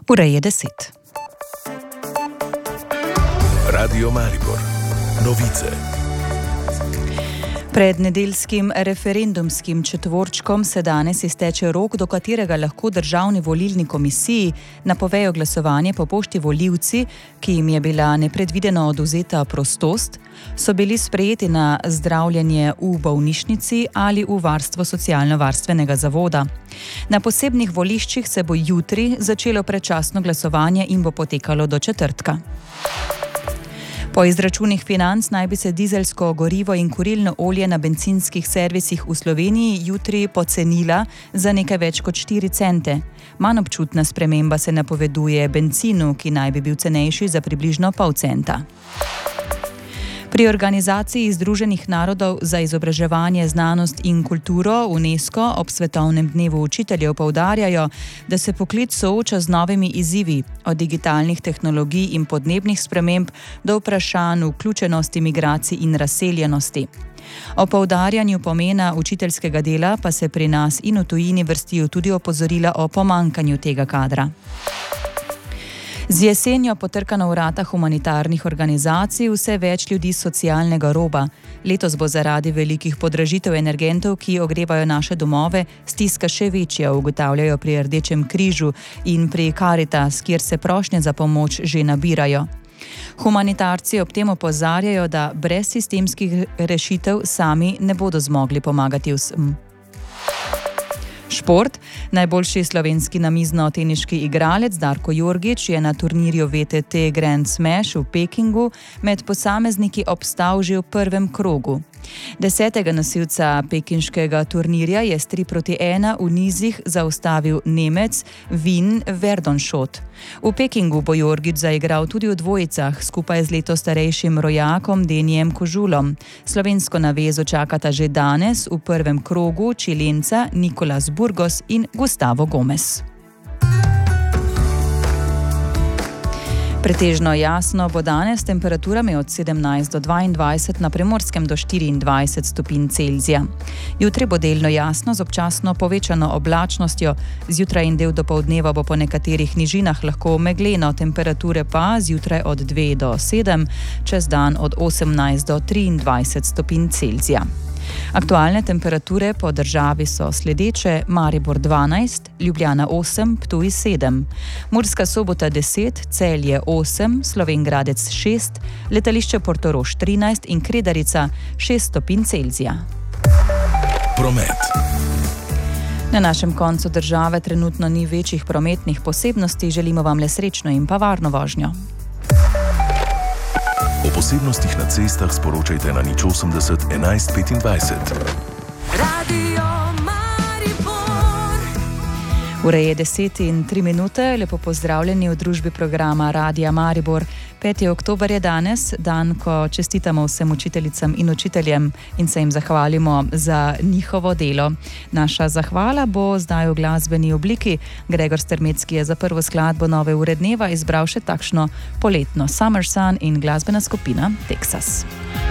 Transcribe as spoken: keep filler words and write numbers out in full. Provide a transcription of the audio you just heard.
Ura je deset. Radio Maribor. Novice. Pred nedeljskim referendumskim četvorčkom se danes izteče rok, do katerega lahko državni volilni komisiji napovejo glasovanje po pošti volivci, ki jim je bila nepredvideno odvzeta prostost, so bili sprejeti na zdravljenje v bolnišnici ali v varstvo socialno-varstvenega zavoda. Na posebnih voliščih se bo jutri začelo predčasno glasovanje in bo potekalo do četrtka. Po izračunih Financ naj bi se dizelsko gorivo in kurilno olje na bencinskih servisih v Sloveniji jutri pocenila za nekaj več kot štiri cente. Manj občutna sprememba se napoveduje bencinu, ki naj bi bil cenejši za približno pol centa. Pri organizaciji Združenih narodov za izobraževanje, znanost in kulturo UNESCO ob Svetovnem dnevu učiteljev poudarjajo, da se poklic sooča z novimi izzivi, od digitalnih tehnologij in podnebnih sprememb do vprašanj vključenosti, migracij in razseljenosti. O poudarjanju pomena učiteljskega dela pa se pri nas in v tujini vrstijo tudi opozorila o pomanjkanju tega kadra. Z jesenjo potrka na vrata humanitarnih organizacij vse več ljudi s socialnega roba. Letos bo zaradi velikih podražitev energentov, ki ogrevajo naše domove, stiska še večja, ugotavljajo pri Rdečem križu in pri Caritas, kjer se prošnje za pomoč že nabirajo. Humanitarci ob tem opozarjajo, da brez sistemskih rešitev sami ne bodo zmogli pomagati vsem. Šport. Najboljši slovenski namizno-teniški igralec Darko Jorgić je na turnirju V T T Grand Smash v Pekingu med posamezniki obstal že v prvem krogu. Desetega nosilca pekinškega turnirja je s tri proti ena v nizih zaustavil Nemec Wim Verdonschot. V Pekingu bo Jorgić zaigral tudi v dvojicah skupaj z leto starejšim rojakom Denijem Kožulom. Slovensko navezo čakata že danes v prvem krogu Čilenca Nicolas Burgos in Gustavo Gomez. Pretežno jasno bo danes s temperaturami od sedemnajst do dvaindvajset, na Primorskem do štiriindvajset stopinj Celzija. Jutri bo delno jasno z občasno povečano oblačnostjo, zjutraj in del dopoldneva bo po nekaterih nižinah lahko megleno, temperature pa zjutraj od dve do sedem, čez dan od osemnajst do triindvajset stopinj Celzija. Aktualne temperature po državi so sledeče: Maribor dvanajst, Ljubljana osem, Ptuj sedem, Murska Sobota deset, Celje osem, Slovenj Gradec šest, letališče Portorož trinajst in Kredarica šest stopinj Celzija. Promet. Na našem koncu države trenutno ni večjih prometnih posebnosti, želimo vam le srečno in pa varno vožnjo. O posebnostih na cestah sporočajte na nič osemdeset enajst petindvajset. Radio Maribor. Ura je deset in tri minute, lepo pozdravljeni v družbi programa Radia Maribor. peti oktober je danes, dan, ko čestitamo vsem učiteljicam in učiteljem in se jim zahvalimo za njihovo delo. Naša zahvala bo zdaj v glasbeni obliki. Gregor Strmecki je za prvo skladbo nove ure dneva izbral še takšno poletno Summer Sun in glasbena skupina Texas.